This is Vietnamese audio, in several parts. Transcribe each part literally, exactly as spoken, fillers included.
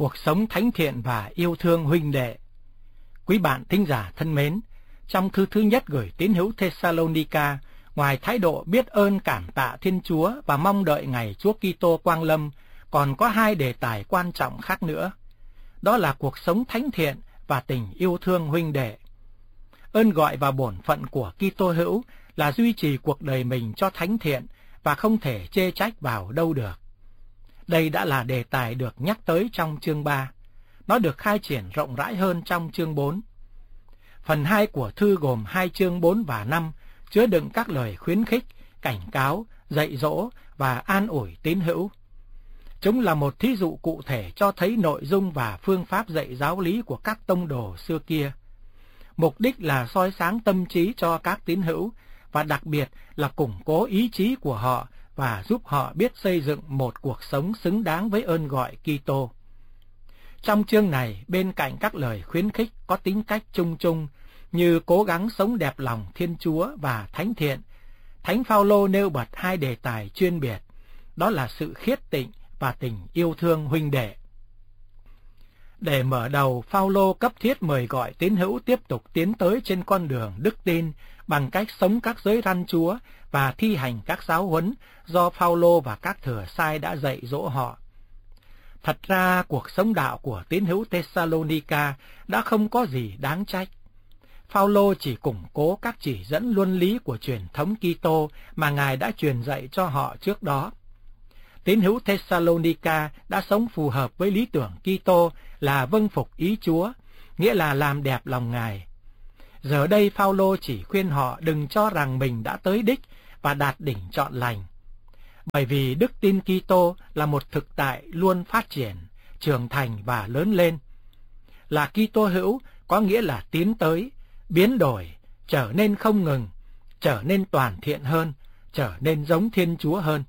cuộc sống thánh thiện và yêu thương huynh đệ. Quý bạn thính giả thân mến, trong thư thứ nhất gửi tín hữu Thessalonica, ngoài thái độ biết ơn cảm tạ Thiên Chúa và mong đợi ngày Chúa Kitô quang lâm, còn có hai đề tài quan trọng khác nữa. Đó là cuộc sống thánh thiện và tình yêu thương huynh đệ. Ơn gọi và bổn phận của Kitô hữu là duy trì cuộc đời mình cho thánh thiện và không thể chê trách vào đâu được. Đây đã là đề tài được nhắc tới trong chương ba. Nó được khai triển rộng rãi hơn trong chương bốn. Phần hai của thư gồm hai chương bốn và năm, chứa đựng các lời khuyến khích, cảnh cáo, dạy dỗ và an ủi tín hữu. Chúng là một thí dụ cụ thể cho thấy nội dung và phương pháp dạy giáo lý của các tông đồ xưa kia. Mục đích là soi sáng tâm trí cho các tín hữu và đặc biệt là củng cố ý chí của họ và giúp họ biết xây dựng một cuộc sống xứng đáng với ơn gọi Kitô. Trong chương này, bên cạnh các lời khuyến khích có tính cách chung chung như cố gắng sống đẹp lòng Thiên Chúa và thánh thiện, Thánh Phaolô nêu bật hai đề tài chuyên biệt, đó là sự khiết tịnh và tình yêu thương huynh đệ. Để mở đầu, Phaolô cấp thiết mời gọi tín hữu tiếp tục tiến tới trên con đường đức tin bằng cách sống các giới răn Chúa và thi hành các giáo huấn do Phaolô và các thừa sai đã dạy dỗ họ. Thật ra, cuộc sống đạo của tín hữu Thessalonica đã không có gì đáng trách. Phaolô chỉ củng cố các chỉ dẫn luân lý của truyền thống Kitô mà Ngài đã truyền dạy cho họ trước đó. Tín hữu Thessalonica đã sống phù hợp với lý tưởng Kitô là vâng phục ý Chúa, nghĩa là làm đẹp lòng Ngài. Giờ đây Phaolô chỉ khuyên họ đừng cho rằng mình đã tới đích và đạt đỉnh trọn lành. Bởi vì đức tin Kitô là một thực tại luôn phát triển, trưởng thành và lớn lên. Là Kitô hữu có nghĩa là tiến tới, biến đổi, trở nên không ngừng, trở nên toàn thiện hơn, trở nên giống Thiên Chúa hơn.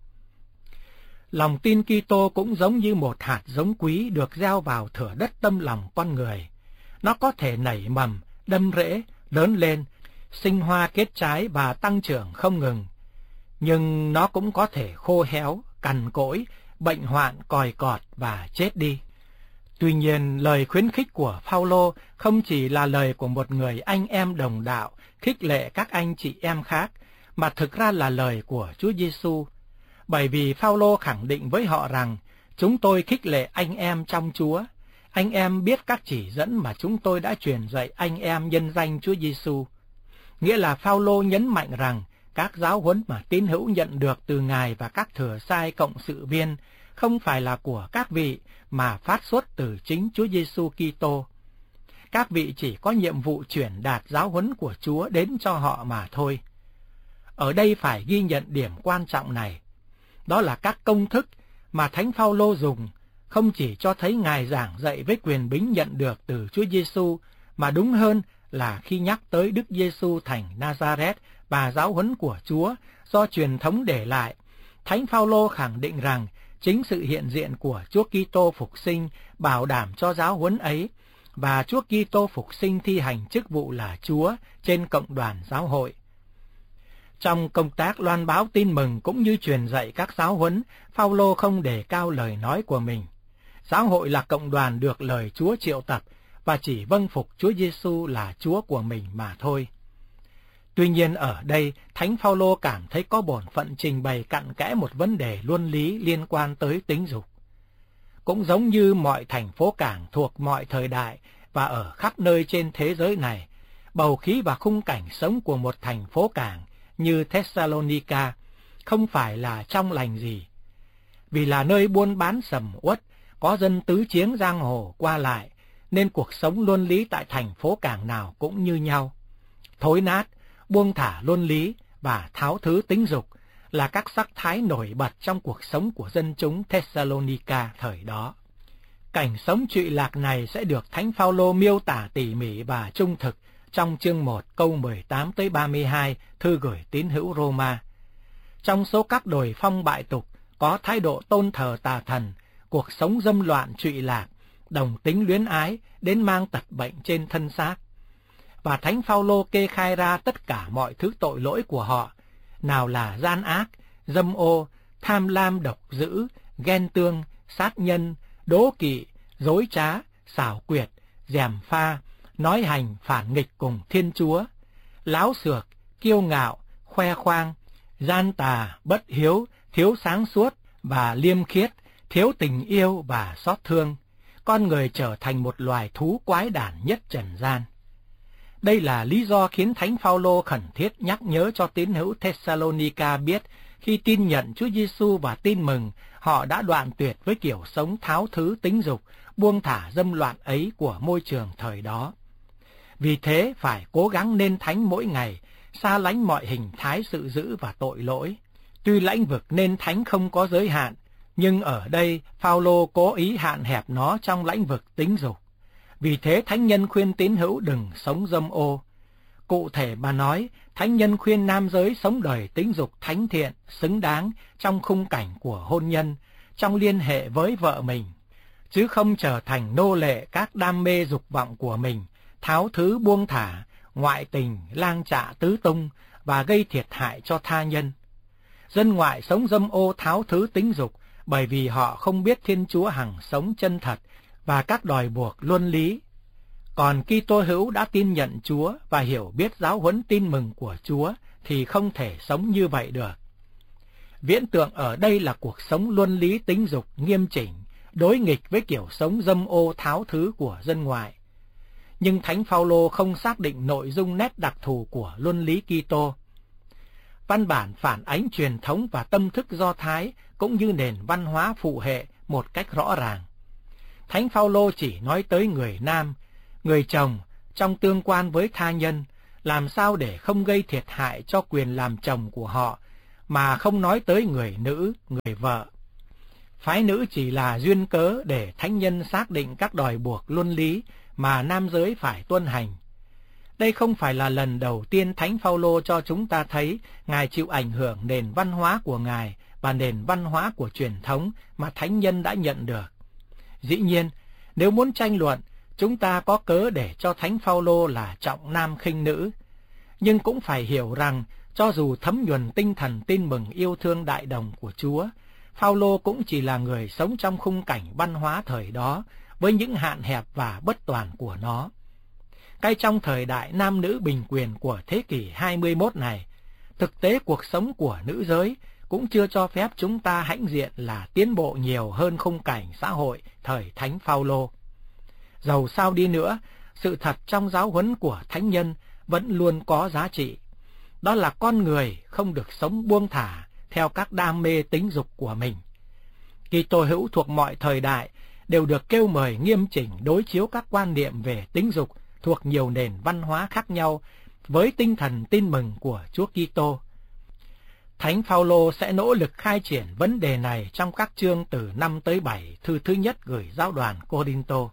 Lòng tin Kitô cũng giống như một hạt giống quý được gieo vào thửa đất tâm lòng con người. Nó có thể nảy mầm, đâm rễ, lớn lên, sinh hoa kết trái và tăng trưởng không ngừng. Nhưng nó cũng có thể khô héo, cằn cỗi, bệnh hoạn, còi cọt và chết đi. Tuy nhiên, lời khuyến khích của Phaolô không chỉ là lời của một người anh em đồng đạo khích lệ các anh chị em khác, mà thực ra là lời của Chúa Giêsu. Bởi vì Phaolô khẳng định với họ rằng, chúng tôi khích lệ anh em trong Chúa. Anh em biết các chỉ dẫn mà chúng tôi đã truyền dạy anh em nhân danh Chúa Giêsu. Nghĩa là Phaolô nhấn mạnh rằng, các giáo huấn mà tín hữu nhận được từ Ngài và các thừa sai cộng sự viên không phải là của các vị mà phát xuất từ chính Chúa Giêsu Kitô. Các vị chỉ có nhiệm vụ chuyển đạt giáo huấn của Chúa đến cho họ mà thôi. Ở đây phải ghi nhận điểm quan trọng này. Đó là các công thức mà Thánh Phaolô dùng không chỉ cho thấy Ngài giảng dạy với quyền bính nhận được từ Chúa Giêsu, mà đúng hơn là khi nhắc tới Đức Giêsu thành Nazareth và giáo huấn của Chúa do truyền thống để lại, Thánh Phaolô khẳng định rằng chính sự hiện diện của Chúa Kitô phục sinh bảo đảm cho giáo huấn ấy, và Chúa Kitô phục sinh thi hành chức vụ là Chúa trên cộng đoàn giáo hội. Trong công tác loan báo tin mừng cũng như truyền dạy các giáo huấn, Phaolô không đề cao lời nói của mình. Giáo hội là cộng đoàn được lời Chúa triệu tập và chỉ vâng phục Chúa Giêsu là Chúa của mình mà thôi. Tuy nhiên ở đây, Thánh Phaolô cảm thấy có bổn phận trình bày cặn kẽ một vấn đề luân lý liên quan tới tính dục. Cũng giống như mọi thành phố cảng thuộc mọi thời đại và ở khắp nơi trên thế giới này, bầu khí và khung cảnh sống của một thành phố cảng như Thessalonica không phải là trong lành gì. Vì là nơi buôn bán sầm uất, có dân tứ chiếng giang hồ qua lại, nên cuộc sống luân lý tại thành phố cảng nào cũng như nhau. Thối nát, buông thả luân lý và tháo thứ tính dục là các sắc thái nổi bật trong cuộc sống của dân chúng Thessalonica thời đó. Cảnh sống trụy lạc này sẽ được Thánh Phaolô miêu tả tỉ mỉ và trung thực trong chương một câu mười tám tới ba mươi hai thư gửi tín hữu Roma. Trong số các đồi phong bại tục có thái độ tôn thờ tà thần, cuộc sống dâm loạn trụy lạc, đồng tính luyến ái đến mang tật bệnh trên thân xác. Và Thánh Phaolô kê khai ra tất cả mọi thứ tội lỗi của họ, nào là gian ác, dâm ô, tham lam độc dữ, ghen tương, sát nhân, đố kỵ, dối trá, xảo quyệt, gièm pha, nói hành phản nghịch cùng Thiên Chúa, láo xược, kiêu ngạo, khoe khoang, gian tà, bất hiếu, thiếu sáng suốt và liêm khiết, thiếu tình yêu và xót thương, con người trở thành một loài thú quái đản nhất trần gian. Đây là lý do khiến Thánh Phaolô khẩn thiết nhắc nhớ cho tín hữu Thessalonica biết khi tin nhận Chúa Giêsu và tin mừng, họ đã đoạn tuyệt với kiểu sống tháo thứ tính dục, buông thả dâm loạn ấy của môi trường thời đó. Vì thế phải cố gắng nên thánh mỗi ngày, xa lánh mọi hình thái sự dữ và tội lỗi. Tuy lãnh vực nên thánh không có giới hạn, nhưng ở đây Phaolô cố ý hạn hẹp nó trong lãnh vực tính dục. Vì thế thánh nhân khuyên tín hữu đừng sống dâm ô. Cụ thể mà nói, thánh nhân khuyên nam giới sống đời tính dục thánh thiện, xứng đáng trong khung cảnh của hôn nhân, trong liên hệ với vợ mình, chứ không trở thành nô lệ các đam mê dục vọng của mình, tháo thứ buông thả, ngoại tình, lang trạ tứ tung và gây thiệt hại cho tha nhân. Dân ngoại sống dâm ô tháo thứ tính dục bởi vì họ không biết Thiên Chúa hằng sống chân thật và các đòi buộc luân lý. Còn Kitô hữu đã tin nhận Chúa và hiểu biết giáo huấn tin mừng của Chúa thì không thể sống như vậy được. Viễn tượng ở đây là cuộc sống luân lý tính dục nghiêm chỉnh, đối nghịch với kiểu sống dâm ô tháo thứ của dân ngoại. Nhưng Thánh Phaolô không xác định nội dung nét đặc thù của luân lý Kitô. Văn bản phản ánh truyền thống và tâm thức Do Thái cũng như nền văn hóa phụ hệ một cách rõ ràng. Thánh Phaolô chỉ nói tới người nam, người chồng trong tương quan với tha nhân, làm sao để không gây thiệt hại cho quyền làm chồng của họ, mà không nói tới người nữ, người vợ. Phái nữ chỉ là duyên cớ để thánh nhân xác định các đòi buộc luân lý mà nam giới phải tuân hành. Đây không phải là lần đầu tiên Thánh Phaolô cho chúng ta thấy Ngài chịu ảnh hưởng nền văn hóa của Ngài và nền văn hóa của truyền thống mà thánh nhân đã nhận được. Dĩ nhiên, nếu muốn tranh luận, chúng ta có cớ để cho Thánh Phaolô là trọng nam khinh nữ, nhưng cũng phải hiểu rằng cho dù thấm nhuần tinh thần tin mừng yêu thương đại đồng của Chúa, Phaolô cũng chỉ là người sống trong khung cảnh văn hóa thời đó với những hạn hẹp và bất toàn của nó. Ngay trong thời đại nam nữ bình quyền của thế kỷ hai mươi mốt này, thực tế cuộc sống của nữ giới cũng chưa cho phép chúng ta hãnh diện là tiến bộ nhiều hơn khung cảnh xã hội thời Thánh Phaolô. Dầu sao đi nữa, sự thật trong giáo huấn của thánh nhân vẫn luôn có giá trị. Đó là con người không được sống buông thả theo các đam mê tính dục của mình. Kitô hữu thuộc mọi thời đại đều được kêu mời nghiêm chỉnh đối chiếu các quan niệm về tính dục thuộc nhiều nền văn hóa khác nhau với tinh thần tin mừng của Chúa Kitô. Thánh Phaolô sẽ nỗ lực khai triển vấn đề này trong các chương từ năm tới bảy thư thứ nhất gửi giáo đoàn Cô-rinh-tô.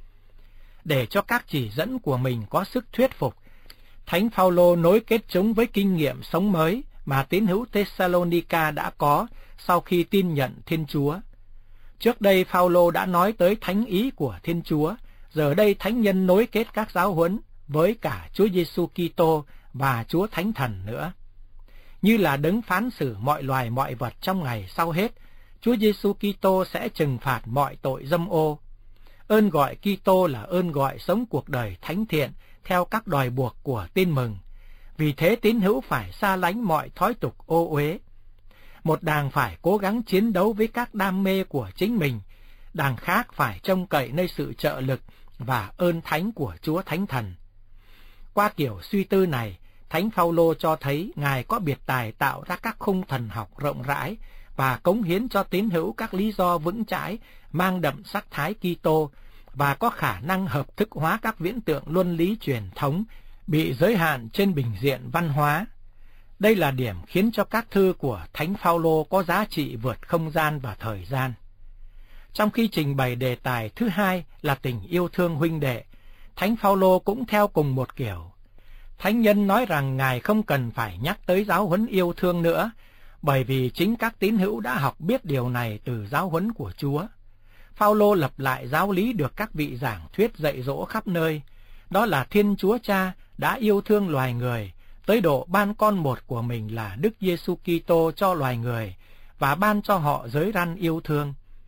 Để cho các chỉ dẫn của mình có sức thuyết phục, Thánh Phaolô nối kết chúng với kinh nghiệm sống mới mà tín hữu Thessalonica đã có sau khi tin nhận Thiên Chúa. Trước đây Phaolô đã nói tới thánh ý của Thiên Chúa, giờ đây thánh nhân nối kết các giáo huấn với cả Chúa Giêsu Kitô và Chúa Thánh Thần nữa. Như là đấng phán xử mọi loài mọi vật trong ngày sau hết, Chúa Giêsu Kitô sẽ trừng phạt mọi tội dâm ô. Ơn gọi Kitô là ơn gọi sống cuộc đời thánh thiện theo các đòi buộc của tin mừng. Vì thế tín hữu phải xa lánh mọi thói tục ô uế. Một đàng phải cố gắng chiến đấu với các đam mê của chính mình, đàng khác phải trông cậy nơi sự trợ lực và ơn thánh của Chúa Thánh Thần. Qua kiểu suy tư này, Thánh Phaolô cho thấy Ngài có biệt tài tạo ra các khung thần học rộng rãi và cống hiến cho tín hữu các lý do vững chãi mang đậm sắc thái Kitô và có khả năng hợp thức hóa các viễn tượng luân lý truyền thống bị giới hạn trên bình diện văn hóa. Đây là điểm khiến cho các thư của Thánh Phaolô có giá trị vượt không gian và thời gian. Trong khi trình bày đề tài thứ hai là tình yêu thương huynh đệ, Thánh Phaolô cũng theo cùng một kiểu. Thánh nhân nói rằng Ngài không cần phải nhắc tới giáo huấn yêu thương nữa, bởi vì chính các tín hữu đã học biết điều này từ giáo huấn của Chúa. Phaolô lập lại giáo lý được các vị giảng thuyết dạy dỗ khắp nơi, đó là Thiên Chúa Cha đã yêu thương loài người, tới độ ban con một của mình là Đức Giêsu Kitô cho loài người và ban cho họ giới răn yêu thương.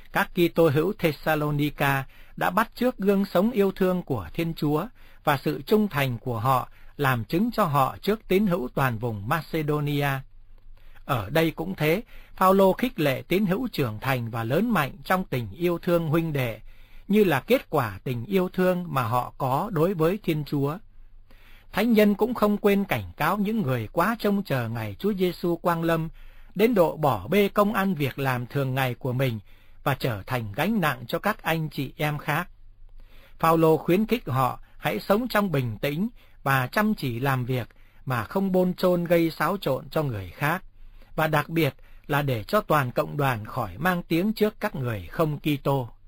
Các Kitô hữu Thessalonica đã bắt chước gương sống yêu thương của Thiên Chúa và sự trung thành của họ làm chứng cho họ trước tín hữu toàn vùng Macedonia. Ở đây cũng thế, Phao-lô khích lệ tín hữu trưởng thành và lớn mạnh trong tình yêu thương huynh đệ, như là kết quả tình yêu thương mà họ có đối với Thiên Chúa. Thánh nhân cũng không quên cảnh cáo những người quá trông chờ ngày Chúa Giêsu quang lâm, đến độ bỏ bê công ăn việc làm thường ngày của mình và trở thành gánh nặng cho các anh chị em khác. Phao-lô khuyến khích họ hãy sống trong bình tĩnh và chăm chỉ làm việc mà không bôn chôn gây xáo trộn cho người khác, và đặc biệt là để cho toàn cộng đoàn khỏi mang tiếng trước các người không Kitô.